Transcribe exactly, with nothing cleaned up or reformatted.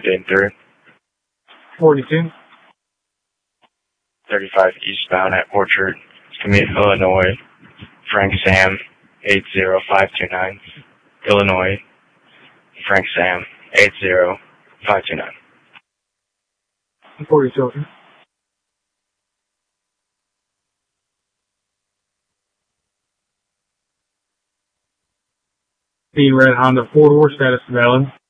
Rapidan through. forty-two. thirty-five eastbound at Orchard, commute Illinois. Frank Sam, eight zero five two nine. Illinois. Frank Sam, eight zero five two nine. forty-two. The red Honda four-door status valid.